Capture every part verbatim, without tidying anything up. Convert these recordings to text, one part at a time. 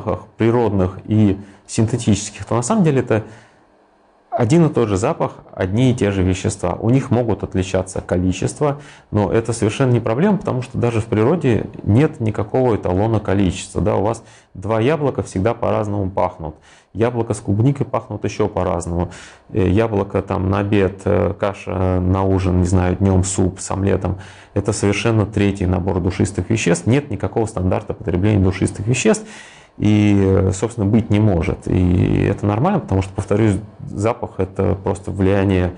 запахах природных и синтетических, то на самом деле это один и тот же запах, одни и те же вещества. У них могут отличаться количество, но это совершенно не проблема, потому что даже в природе нет никакого эталона количества. Да, у вас два яблока всегда по-разному пахнут. Яблоко с клубникой пахнут еще по-разному. Яблоко там на обед, каша на ужин, не знаю, днем суп с омлетом. Это совершенно третий набор душистых веществ. Нет никакого стандарта потребления душистых веществ. И, собственно, быть не может. И это нормально, потому что, повторюсь, запах – это просто влияние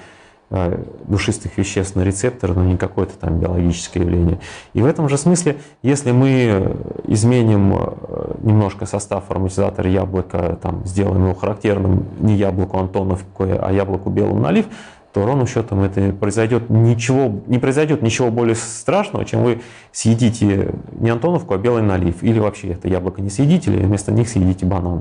душистых веществ на рецепторы, но не какое-то там биологическое явление. И в этом же смысле, если мы изменим немножко состав ароматизатора яблока, там, сделаем его характерным не яблоку Антоновку, а яблоку белому налив, то ровным счетом это произойдет ничего, не произойдет ничего более страшного, чем вы съедите не Антоновку, а белый налив. Или вообще это яблоко не съедите, или вместо них съедите банан.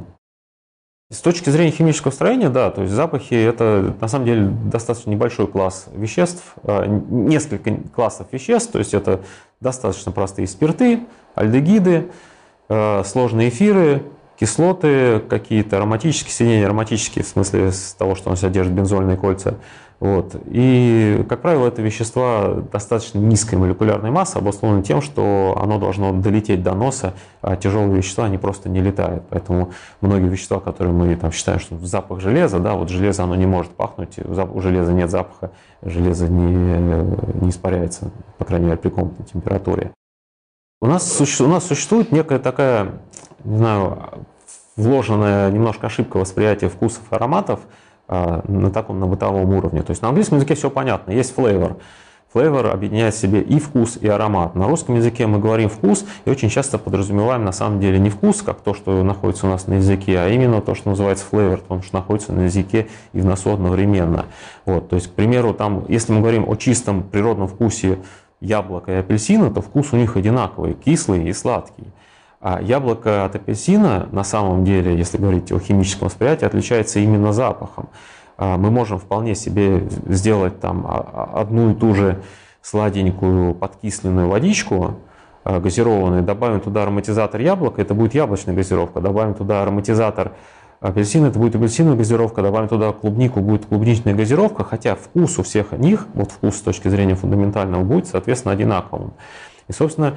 С точки зрения химического строения, да, то есть запахи – это на самом деле достаточно небольшой класс веществ, несколько классов веществ, то есть это достаточно простые спирты, альдегиды, сложные эфиры, кислоты, какие-то ароматические соединения, ароматические в смысле с того, что он содержит бензольные кольца. Вот. И, как правило, это вещества достаточно низкой молекулярной массы, обусловлены тем, что оно должно долететь до носа, а тяжелые вещества, они просто не летают. Поэтому многие вещества, которые мы там считаем, что запах железа, да, вот железо оно не может пахнуть, у железа нет запаха, железо не, не испаряется, по крайней мере, при комнатной температуре. У нас, у нас существует некая такая, не знаю, вложенная немножко ошибка восприятия вкусов и ароматов на таком, на бытовом уровне. То есть на английском языке все понятно, есть flavor. Flavor объединяет в себе и вкус, и аромат. На русском языке мы говорим вкус и очень часто подразумеваем на самом деле не вкус, как то, что находится у нас на языке, а именно то, что называется flavor, то, что находится на языке и в носу одновременно. Вот, то есть, к примеру, там, если мы говорим о чистом природном вкусе яблока и апельсина, то вкус у них одинаковый, кислый и сладкий. А яблоко от апельсина, на самом деле, если говорить о химическом восприятии, отличается именно запахом. Мы можем вполне себе сделать там одну и ту же сладенькую подкисленную водичку газированную, добавим туда ароматизатор яблока, это будет яблочная газировка, добавим туда ароматизатор апельсина, это будет апельсиновая газировка, добавим туда клубнику, будет клубничная газировка, хотя вкус у всех них, вот вкус с точки зрения фундаментального, будет, соответственно, одинаковым. И, собственно,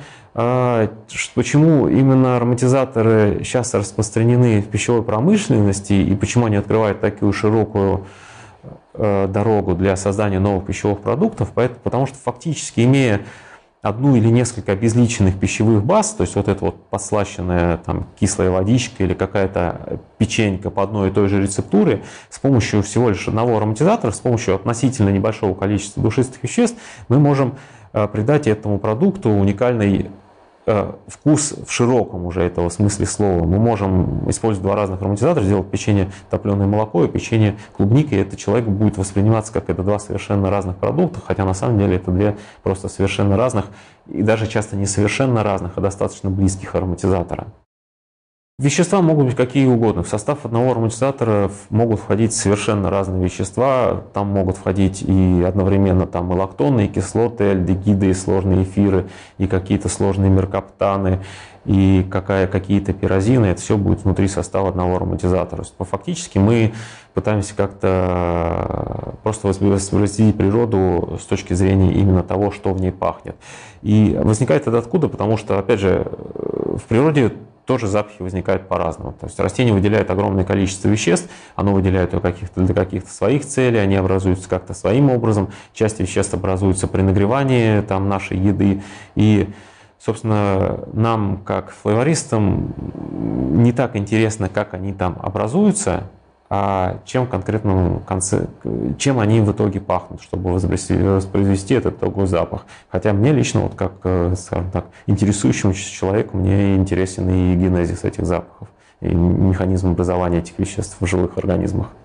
почему именно ароматизаторы сейчас распространены в пищевой промышленности и почему они открывают такую широкую дорогу для создания новых пищевых продуктов, потому что фактически, имея одну или несколько обезличенных пищевых баз, то есть вот эта вот подслащенная там кислая водичка или какая-то печенька по одной и той же рецептуре, с помощью всего лишь одного ароматизатора, с помощью относительно небольшого количества душистых веществ, мы можем придать этому продукту уникальный э, вкус в широком уже этого смысле слова. Мы можем использовать два разных ароматизатора, сделать печенье топленое молоко и печенье клубника, и это человек будет восприниматься как это два совершенно разных продукта, хотя на самом деле это две просто совершенно разных, и даже часто не совершенно разных, а достаточно близких ароматизатора. Вещества могут быть какие угодно. В состав одного ароматизатора могут входить совершенно разные вещества. Там могут входить и одновременно там и лактонные кислоты, альдегиды, и сложные эфиры, и какие-то сложные меркаптаны, и какая, какие-то пирозины. Это все будет внутри состава одного ароматизатора. Фактически мы пытаемся как-то просто воспроизвести природу с точки зрения именно того, что в ней пахнет. И возникает это откуда? Потому что, опять же, в природе тоже запахи возникают по-разному. То есть растение выделяет огромное количество веществ, оно выделяет его каких-то, для каких-то своих целей, они образуются как-то своим образом. Часть веществ образуются при нагревании там, нашей еды. И, собственно, нам, как флейвористам, не так интересно, как они там образуются, а чем в конкретном конце, чем они в итоге пахнут, чтобы воспроизвести этот итоговый запах. Хотя мне лично, вот как, скажем так, интересующемуся человеку, мне интересен и генезис этих запахов, и механизм образования этих веществ в живых организмах.